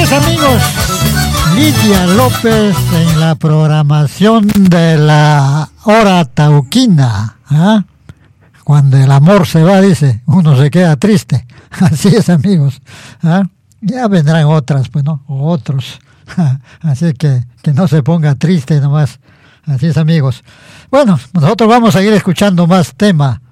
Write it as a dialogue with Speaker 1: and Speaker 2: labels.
Speaker 1: es, amigos, Lidia López en la programación de la hora tauquina. Cuando el amor se va, dice, uno se queda triste. Así es, amigos. Ya vendrán otras, pues, ¿no? O otros. Así que no se ponga triste nomás. Así es, amigos. Bueno, nosotros vamos a ir escuchando más tema